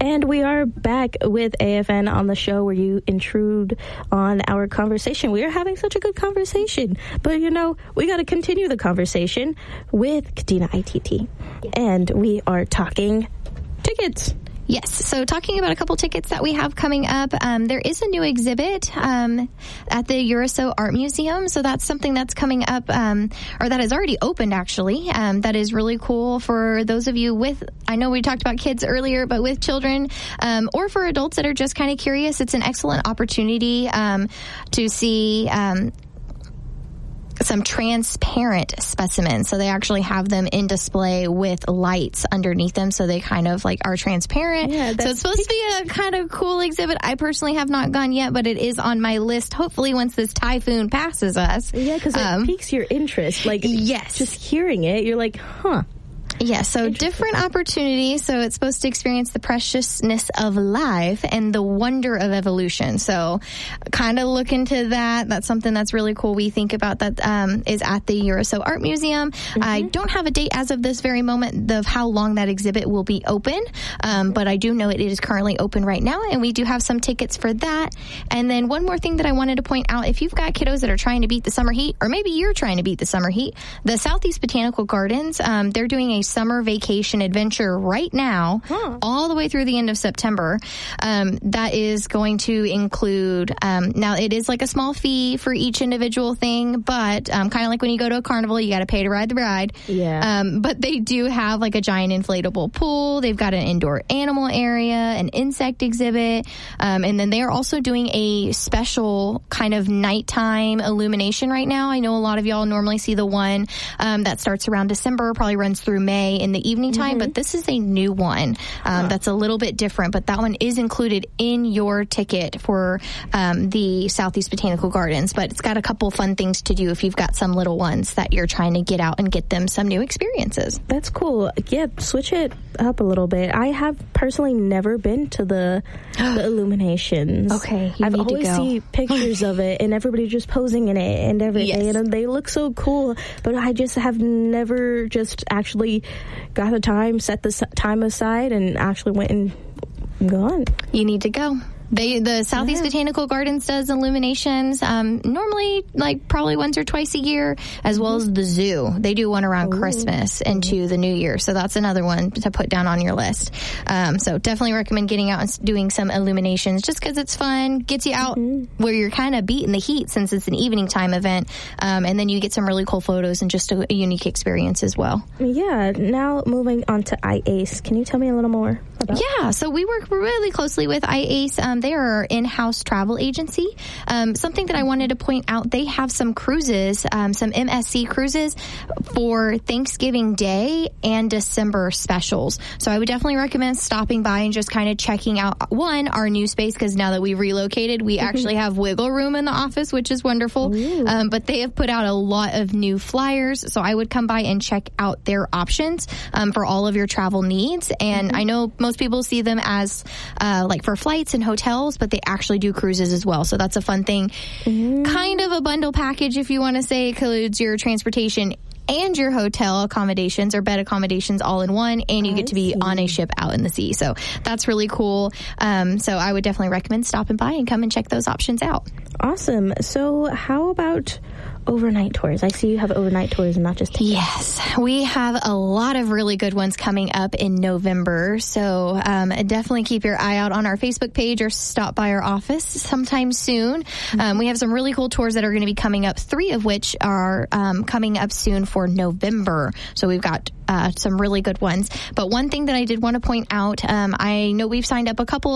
And we are back with AFN on the show where you intrude on our conversation. We are having such a good conversation. But, we got to continue the conversation with Kadena ITT. And we are talking tickets. Yes, so talking about a couple tickets that we have coming up, there is a new exhibit at the URSO Art Museum. So that's something that's coming up, or that has already opened, actually. That is really cool for those of you with, I know we talked about kids earlier, but with children or for adults that are just kind of curious. It's an excellent opportunity to see some transparent specimens. So they actually have them in display with lights underneath them, so they kind of are transparent. Yeah, so it's supposed to be a kind of cool exhibit. I personally have not gone yet, but it is on my list, hopefully once this typhoon passes us. Yeah, because it piques your interest. Yes. Just hearing it, you're like, huh. Yeah, so different opportunities. So it's supposed to experience the preciousness of life and the wonder of evolution. So kind of look into that. That's something that's really cool. We think about that is at the URSO Art Museum. Mm-hmm. I don't have a date as of this very moment of how long that exhibit will be open, but I do know it is currently open right now, and we do have some tickets for that. And then one more thing that I wanted to point out, if you've got kiddos that are trying to beat the summer heat, or maybe you're trying to beat the summer heat, the Southeast Botanical Gardens, they're doing a summer vacation adventure right now, all the way through the end of September. That is going to include, now it is like a small fee for each individual thing, but kind of like when you go to a carnival, you got to pay to ride the ride. Yeah. But they do have like a giant inflatable pool. They've got an indoor animal area, an insect exhibit, and then they are also doing a special kind of nighttime illumination right now. I know a lot of y'all normally see the one that starts around December, probably runs through May in the evening time, but this is a new one that's a little bit different, but that one is included in your ticket for the Southeast Botanical Gardens. But it's got a couple fun things to do if you've got some little ones that you're trying to get out and get them some new experiences. That's cool. Yeah, switch it up a little bit. I have personally never been to the illuminations. Okay, I've always seen pictures of it and everybody just posing in it and everything, and they look so cool, but I just have never just actually got the time, set the time aside, and actually went and gone. You need to go. The Southeast Botanical Gardens does illuminations normally probably once or twice a year, as well as the zoo. They do one around Christmas into the new year. So that's another one to put down on your list. So definitely recommend getting out and doing some illuminations just because it's fun, gets you out where you're kind of beating the heat since it's an evening time event. And then you get some really cool photos and just a unique experience as well. Yeah. Now moving on to IACE. Can you tell me a little more about that? Yeah. So we work really closely with IACE. They are our in-house travel agency. Something that I wanted to point out, they have some cruises, some MSC cruises for Thanksgiving Day and December specials. So I would definitely recommend stopping by and just kind of checking out, one, our new space, because now that we relocated, we actually have wiggle room in the office, which is wonderful. But they have put out a lot of new flyers. So I would come by and check out their options for all of your travel needs. And I know most people see them as for flights and hotels, but they actually do cruises as well. So that's a fun thing. Kind of a bundle package, if you want to say, includes your transportation and your hotel accommodations or bed accommodations all in one, and you get to be on a ship out in the sea. So that's really cool. So I would definitely recommend stopping by and come and check those options out. Awesome. So how about overnight tours? I see you have overnight tours and not just tickets. Yes, we have a lot of really good ones coming up in November. So definitely keep your eye out on our Facebook page or stop by our office sometime soon. We have some really cool tours that are going to be coming up, 3 of which are coming up soon for November. So we've got some really good ones. But one thing that I did want to point out, I know we've signed up a couple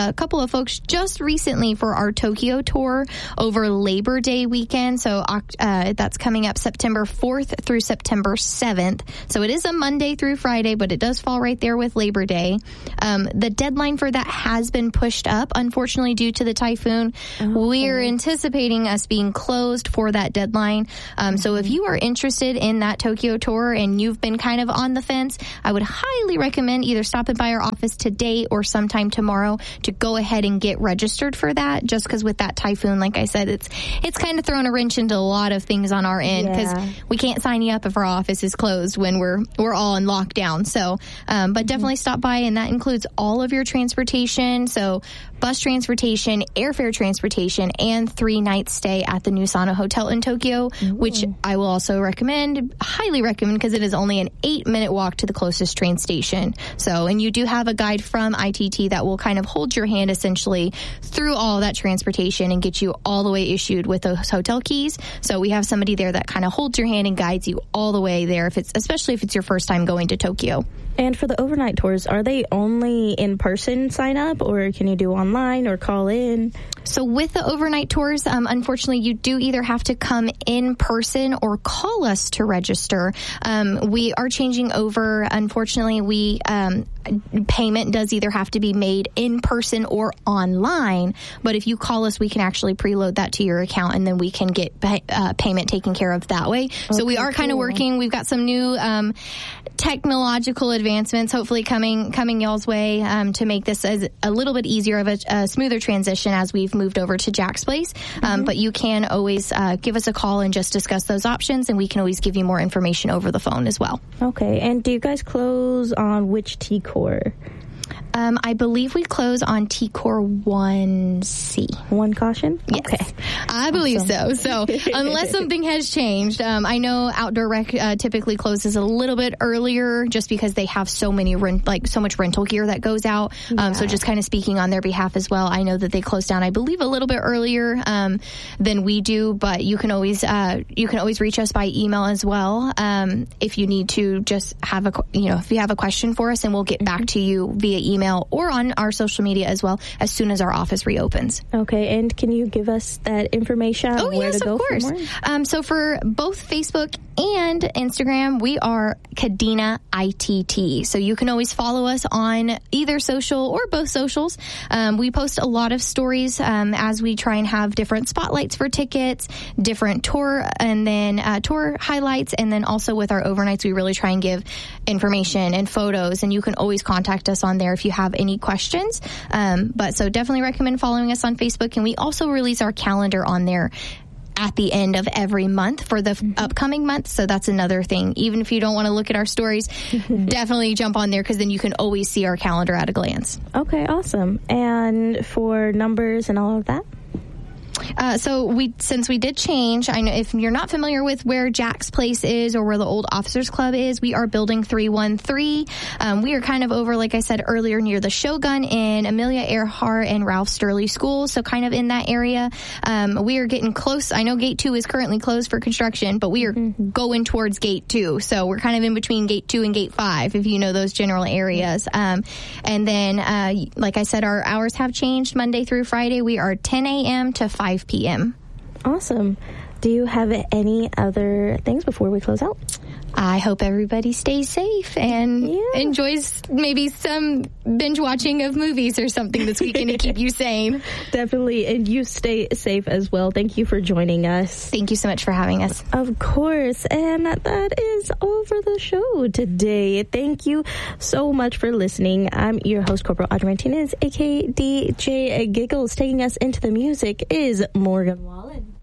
of folks just recently for our Tokyo tour over Labor Day weekend. So that's coming up September 4th through September 7th. So it is a Monday through Friday, but it does fall right there with Labor Day. The deadline for that has been pushed up, unfortunately, due to the typhoon. We're anticipating us being closed for that deadline. So if you are interested in that Tokyo tour and you've been kind kind of on the fence, I would highly recommend either stopping by our office today or sometime tomorrow to go ahead and get registered for that, just because with that typhoon, like I said, it's kind of thrown a wrench into a lot of things on our end, because we can't sign you up if our office is closed when we're all in lockdown. So, but definitely stop by, and that includes all of your transportation. So bus transportation, airfare transportation, and 3-night stay at the Nusano Hotel in Tokyo, which I will also highly recommend, because it is only an 8-minute walk to the closest train station. So, and you do have a guide from ITT that will kind of hold your hand essentially through all of that transportation and get you all the way issued with those hotel keys. So we have somebody there that kind of holds your hand and guides you all the way there, especially if it's your first time going to Tokyo. And for the overnight tours, are they only in person sign up, or can you do online or call in? So with the overnight tours, unfortunately, you do either have to come in person or call us to register. We are changing over. Unfortunately, payment does either have to be made in person or online. But if you call us, we can actually preload that to your account, and then we can get payment taken care of that way. So we are kind of working. We've got some new technological advancements hopefully coming y'all's way to make this as a little bit easier of a smoother transition as we've moved over to Jack's Place. But you can always give us a call and just discuss those options, and we can always give you more information over the phone as well. Okay. And do you guys close on which T-Core? I believe we close on T-Core 1C. One caution? Yes. Okay. I believe so. So unless something has changed, I know Outdoor Rec typically closes a little bit earlier just because they have so much rental gear that goes out. So just kind of speaking on their behalf as well, I know that they close down, I believe, a little bit earlier than we do, but you can always reach us by email as well if you need to just have if you have a question for us, and we'll get back to you via email or on our social media as well as soon as our office reopens. Okay, and can you give us that information on where to go for more? So for both Facebook and Instagram, we are Kadena ITT. So you can always follow us on either social or both socials. We post a lot of stories as we try and have different spotlights for tickets, different tour highlights, and then also with our overnights, we really try and give information and photos, and you can always contact us on there if you have any questions. But so definitely recommend following us on Facebook, and we also release our calendar on there at the end of every month for the upcoming month. So that's another thing. Even if you don't want to look at our stories, definitely jump on there, because then you can always see our calendar at a glance. Okay, awesome. And for numbers and all of that? Since we did change, I know if you're not familiar with where Jack's Place is or where the old Officers Club is, we are building 313. We are kind of over, like I said earlier, near the Shogun in Amelia Earhart and Ralph Sturley School. So kind of in that area. We are getting close. I know Gate 2 is currently closed for construction, but we are going towards Gate 2. So we're kind of in between Gate 2 and Gate 5, if you know those general areas. And then, like I said, our hours have changed Monday through Friday. We are 10 a.m. to 5 p.m. Awesome. Do you have any other things before we close out? I hope everybody stays safe and enjoys maybe some binge watching of movies or something this weekend to keep you sane. Definitely. And you stay safe as well. Thank you for joining us. Thank you so much for having us. Of course. And that is all for the show today. Thank you so much for listening. I'm your host, Corporal Audrey Martinez, aka DJ Giggles. Taking us into the music is Morgan Wallen.